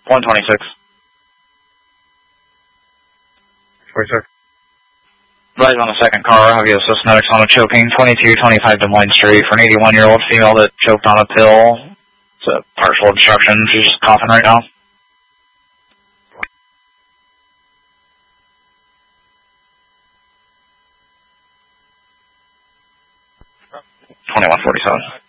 126. 26. Rise on the second car, have you assist medics on a choking, 2225 Des Moines Street for an 81-year-old female that choked on a pill. It's a partial obstruction. She's just coughing right now. 2147.